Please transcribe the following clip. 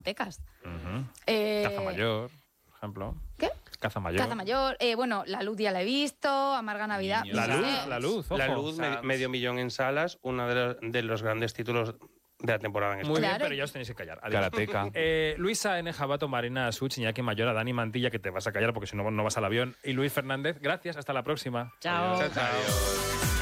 pecas. Caza Mayor, por ejemplo. ¿Qué? Caza Mayor. Caza Mayor. Bueno, La Luz ya la he visto, Amarga Navidad. La Luz, ojo. La Luz, medio millón en salas, uno de los grandes títulos de la temporada en España. Muy bien, Claro. pero ya os tenéis que callar. Adiós. Karateka. Luisa N. Jabato, Marina Such, Iñaki Mayora, Dani Mantilla, que te vas a callar porque si no, no vas al avión. Y Luis Fernández, gracias. Hasta la próxima. Chao. Chao, chao.